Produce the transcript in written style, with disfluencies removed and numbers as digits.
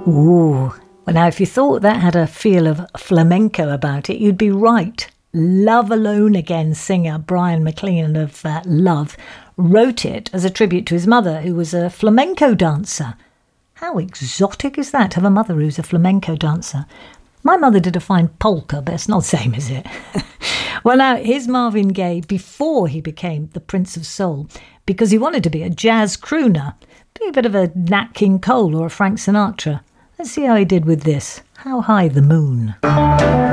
Ooh. Well, now, if you thought that had a feel of flamenco about it, you'd be right. Love Alone Again singer Brian McLean of Love wrote it as a tribute to his mother, who was a flamenco dancer. How exotic is that, to have a mother who's a flamenco dancer? My mother did a fine polka, but it's not the same, is it? Well, now, here's Marvin Gaye before he became the Prince of Soul, because he wanted to be a jazz crooner, be a bit of a Nat King Cole or a Frank Sinatra. Let's see how he did with this. How High the Moon.